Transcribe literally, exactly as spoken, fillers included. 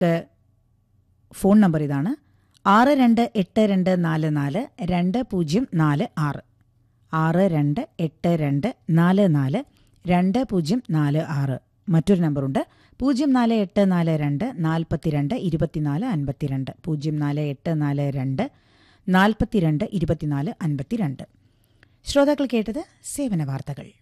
Phone number ഇതാണ്: ആറ് രണ്ട് എട്ട് രണ്ട് നാല് നാല് രണ്ട് പൂജ്യം നാല് ആറ്. ആറ് രണ്ട് എട്ട് രണ്ട് നാല് നാല് രണ്ട് പൂജ്യം നാല് ആറ്. മറ്റൊരു നമ്പറുണ്ട്: പൂജ്യം നാല് എട്ട് നാല് രണ്ട് നാൽപ്പത്തിരണ്ട് ഇരുപത്തിനാല് അൻപത്തിരണ്ട്. പൂജ്യം നാല് എട്ട് നാല് രണ്ട് നാൽപ്പത്തിരണ്ട് ഇരുപത്തിനാല് അൻപത്തിരണ്ട്. ശ്രോതാക്കൾ കേട്ടത് സേവന വാർത്തകൾ.